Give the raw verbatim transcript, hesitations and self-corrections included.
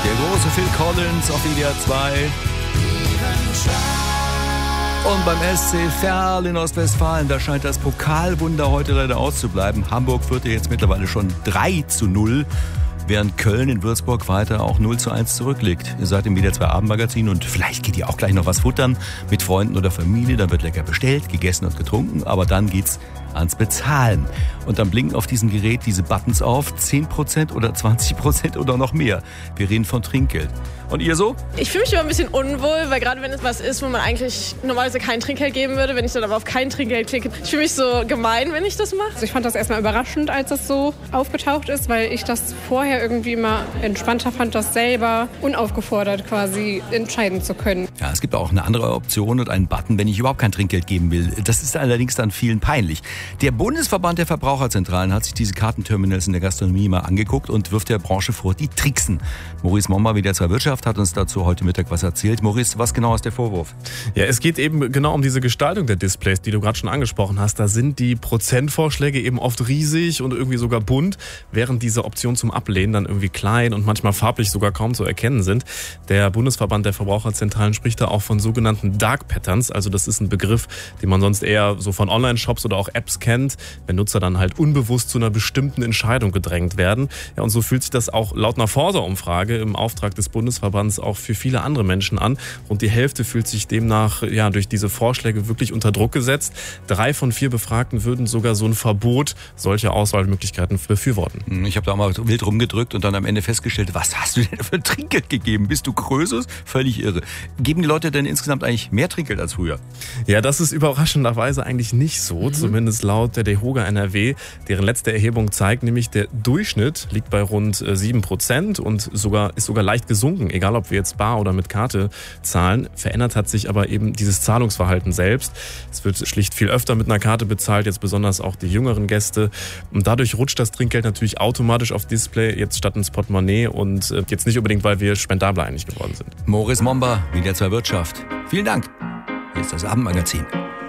Der große Phil Collins auf W D R zwei. Und beim S C Verl in Ostwestfalen, da scheint das Pokalwunder heute leider auszubleiben. Hamburg führte jetzt mittlerweile schon drei zu null, während Köln in Würzburg weiter auch null zu eins zurückliegt. Ihr seid im W D R zwei Abendmagazin und vielleicht geht ihr auch gleich noch was futtern mit Freunden oder Familie. Dann wird lecker bestellt, gegessen und getrunken, aber dann geht's ans Bezahlen. Und dann blinken auf diesem Gerät diese Buttons auf, zehn Prozent oder zwanzig Prozent oder noch mehr. Wir reden von Trinkgeld. Und ihr so? Ich fühle mich immer ein bisschen unwohl, weil gerade wenn es was ist, wo man eigentlich normalerweise kein Trinkgeld geben würde, wenn ich dann aber auf kein Trinkgeld klicke, ich fühle mich so gemein, wenn ich das mache. Also ich fand das erstmal überraschend, als es so aufgetaucht ist, weil ich das vorher irgendwie immer entspannter fand, das selber unaufgefordert quasi entscheiden zu können. Ja, es gibt auch eine andere Option und einen Button, wenn ich überhaupt kein Trinkgeld geben will. Das ist allerdings dann vielen peinlich. Der Bundesverband der Verbraucherzentralen hat sich diese Kartenterminals in der Gastronomie mal angeguckt und wirft der Branche vor, die tricksen. Maurice Momba, W D R zwei Wirtschaft, hat uns dazu heute Mittag was erzählt. Maurice, was genau ist der Vorwurf? Ja, es geht eben genau um diese Gestaltung der Displays, die du gerade schon angesprochen hast. Da sind die Prozentvorschläge eben oft riesig und irgendwie sogar bunt, während diese Optionen zum Ablehnen dann irgendwie klein und manchmal farblich sogar kaum zu erkennen sind. Der Bundesverband der Verbraucherzentralen spricht da auch von sogenannten Dark Patterns. Also das ist ein Begriff, den man sonst eher so von Online-Shops oder auch Apps kennt, wenn Nutzer dann halt unbewusst zu einer bestimmten Entscheidung gedrängt werden. Ja, und so fühlt sich das auch laut einer Forsa-Umfrage im Auftrag des Bundesverbands auch für viele andere Menschen an. Rund die Hälfte fühlt sich demnach ja durch diese Vorschläge wirklich unter Druck gesetzt. Drei von vier Befragten würden sogar so ein Verbot solcher Auswahlmöglichkeiten befürworten. Ich habe da mal wild rumgedrückt und dann am Ende festgestellt, was hast du denn für ein Trinkgeld gegeben? Bist du Krösus? Völlig irre. Geben die Leute denn insgesamt eigentlich mehr Trinkgeld als früher? Ja, das ist überraschenderweise eigentlich nicht so, mhm. zumindest laut der DEHOGA N R W. Deren letzte Erhebung zeigt nämlich, der Durchschnitt liegt bei rund sieben Prozent und sogar, ist sogar leicht gesunken, egal ob wir jetzt bar oder mit Karte zahlen. Verändert hat sich aber eben dieses Zahlungsverhalten selbst. Es wird schlicht viel öfter mit einer Karte bezahlt, jetzt besonders auch die jüngeren Gäste. Und dadurch rutscht das Trinkgeld natürlich automatisch auf Display, jetzt statt ins Portemonnaie und jetzt nicht unbedingt, weil wir spendabler eigentlich geworden sind. Maurice Momba, W D R zwei Wirtschaft. Vielen Dank. Hier ist das Abendmagazin.